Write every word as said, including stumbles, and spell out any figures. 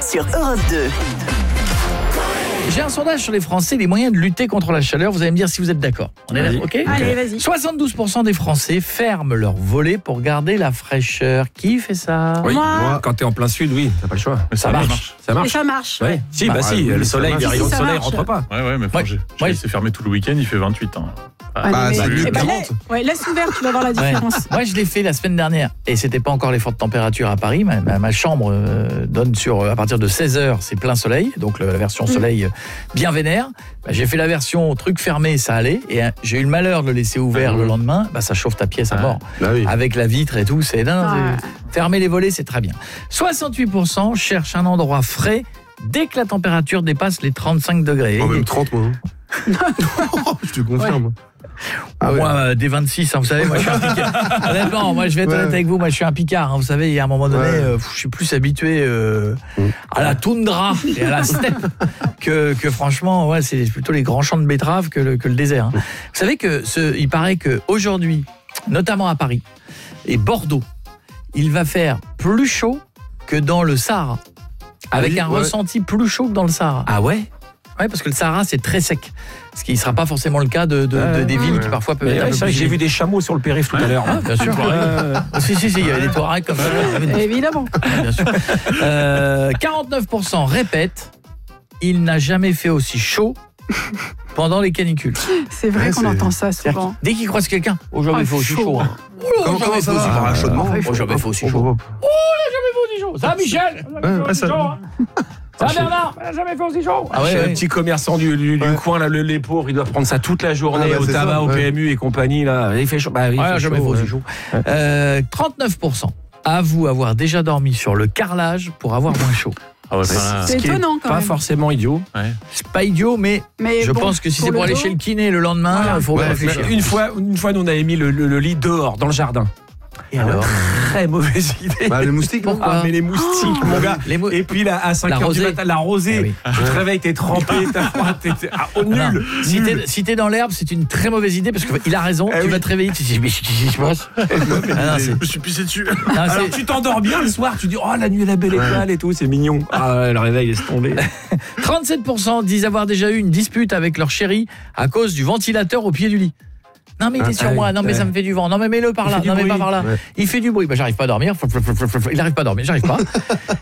sur Europe deux. J'ai un sondage sur les Français, les moyens de lutter contre la chaleur. Vous allez me dire si vous êtes d'accord. On est là, ok ? Allez, vas-y. soixante-douze pour cent des Français ferment leurs volets pour garder la fraîcheur. Qui fait ça ? Oui, Moi. quand t'es en plein sud, oui, t'as pas le choix. Mais Ça marche. Ça Et marche. ça marche. Ouais. Si, bah, Bah, si, oui, le ça soleil, marche. les rayons Si, de ça soleil marche. rentrent pas. Ouais, ouais, mais Ouais. j'ai j'ai Ouais. laissé fermer tout le week-end, il fait vingt-huit. Hein. Ah, Bah, mais- c'est eh ben, trente. la- ouais, laisse ouvert, tu vas voir la Ouais. différence. Moi, je l'ai fait la semaine dernière et c'était pas encore les fortes températures à Paris. Ma, ma- ma chambre euh, donne sur euh, à partir de seize heures, c'est plein soleil, donc le- la version soleil euh, bien vénère. Bah, j'ai fait la version truc fermé, ça allait, et euh, j'ai eu le malheur de le laisser ouvert le lendemain. Bah, ça chauffe ta pièce à Ah. mort Bah oui. avec la vitre et tout. C'est non, Ouais. c'est- fermer les volets, c'est très bien. soixante-huit pour cent cherchent un endroit frais dès que la température dépasse les trente-cinq degrés. En même trente, moi. hein. Je te confirme. Ah ouais. Moi, euh, des vingt-six, hein, vous savez, moi je suis un picard. Honnêtement, moi je vais être Ouais. honnête avec vous, moi je suis un picard. Hein, vous savez, il y a un moment donné, Ouais. euh, pff, je suis plus habitué euh, Mm. à la toundra et à la steppe que, que franchement, ouais, c'est plutôt les grands champs de betteraves que le, que le désert. Hein. Vous savez que ce, il paraît qu'aujourd'hui, notamment à Paris et Bordeaux, il va faire plus chaud que dans le Sahara. Avec oui, un ouais. ressenti plus chaud que dans le Sahara. Ah ouais? Oui, parce que le Sahara, c'est très sec. Ce qui ne sera pas forcément le cas de, de, de- des villes qui parfois peuvent Mais être un ouais, peu c'est vrai plus que j'ai vu des chameaux sur le périph' tout à l'heure. Ah, bien sûr. Euh, Si, si, si, il y avait des Touaregs comme ça. Évidemment. Bien sûr. Euh, quarante-neuf pour cent répètent, il n'a jamais fait aussi chaud pendant les canicules. C'est vrai Ouais, qu'on c'est- entend ça C'est-à-dire souvent. que dès qu'ils croisent quelqu'un, oh, jamais Ah, fait aussi chaud. chaud. Hein. Oh, Comment, jamais comment fait ça aussi va chaud. Ah, chaudement. Oh, jamais fait aussi Oh, chaud. oh, oh. Jamais fait aussi chaud. Ça va, Michel? Ouais, ouais, ça- Ça va, Bernard? Jamais fait aussi chaud. Ah ouais, J'ai ouais. un petit commerçant du, du, du Ouais. coin, là, le, les pauvres, ils doivent prendre ça toute la journée Ah bah, au c'est tabac, ça, au ouais. P M U et compagnie. Là. Il fait chaud. Bah, il Ouais, fait jamais chaud, fait aussi ouais. chaud. Euh, trente-neuf pour cent avouent avoir déjà dormi sur le carrelage pour avoir moins chaud. Ah ouais, ça, C'est Ce qui est étonnant quand pas même. forcément idiot. ouais. C'est pas idiot, mais Mais je bon, pense que si c'est le pour aller dos, chez le kiné le lendemain, il Voilà. faut Ouais, réfléchir. Une fois, une fois, nous on avait mis le, le- le lit dehors, dans le jardin. Et alors? Très mauvaise idée. Bah, les moustiques, non Pourquoi? Ah, mais les moustiques, mon gars. Les mou- Et puis là, à cinq La heures du rosée. matin, la rosée. Ah oui. Tu te réveilles, t'es trempé, t'as froid, t'es t'es- ah, oh, Non, nul. si nul. t'es si t'es dans l'herbe, c'est une très mauvaise idée parce qu'il a raison. Eh tu oui. vas te réveiller, tu te dis mais qu'est-ce qui se passe? Ah non, c'est- Je me suis pissé dessus. non, Alors c'est- tu t'endors bien le soir, tu dis oh la nuit est la belle étoile et tout, c'est mignon. Ah ouais, le réveil laisse tomber. trente-sept pour cent disent avoir déjà eu une dispute avec leur chéri à cause du ventilateur au pied du lit. Non mais il est Ah, sur ah moi, oui, non mais ouais. ça me fait du vent, non mais mets-le par Il là, fait du non mais pas bruit. par là. Ouais. Il fait du bruit, bah j'arrive pas à dormir, il n'arrive pas à dormir, j'arrive pas.